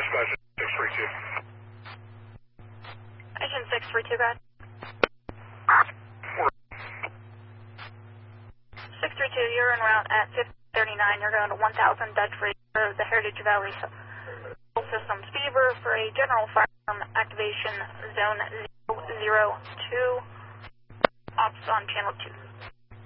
Dispatch 632. Engine 632, go ahead. 632, you're en route at 5039. You're going to 1000 Dutch Free for the Heritage Valley Systems Fever for a general firearm activation zone 002. Ops on channel 2.